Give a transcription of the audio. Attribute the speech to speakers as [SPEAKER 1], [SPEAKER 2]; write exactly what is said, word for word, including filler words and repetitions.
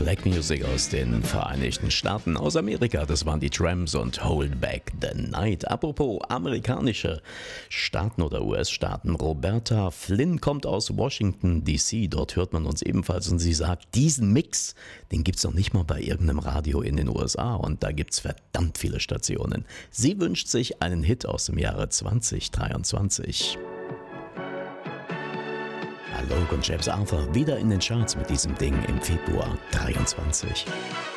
[SPEAKER 1] Black Music aus den Vereinigten Staaten, aus Amerika. Das waren die Tramps und Hold Back the Night. Apropos amerikanische Staaten oder U S-Staaten. Roberta Flynn kommt aus Washington D C. Dort hört man uns ebenfalls und sie sagt, diesen Mix, den gibt's noch nicht mal bei irgendeinem Radio in den U S A und da gibt's verdammt viele Stationen. Sie wünscht sich einen Hit aus dem Jahre zwanzig dreiundzwanzig. Alok und James Arthur wieder in den Charts mit diesem Ding im Februar dreiundzwanzig.